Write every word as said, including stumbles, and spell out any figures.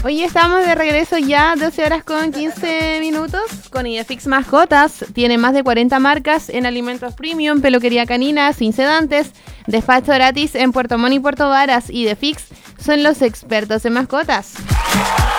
Hoy estamos de regreso ya, doce horas con quince minutos, con Idefix Mascotas. Tiene más de cuarenta marcas en alimentos premium, peluquería canina, sin sedantes, despacho gratis en Puerto Montt y Puerto Varas. Idefix son los expertos en mascotas.